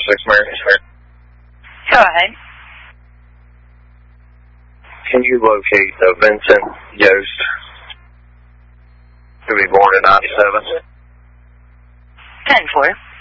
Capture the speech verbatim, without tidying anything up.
six Mary. Go ahead. Can you locate uh, Vincent Yost, who was born in ninety-seven? ten four.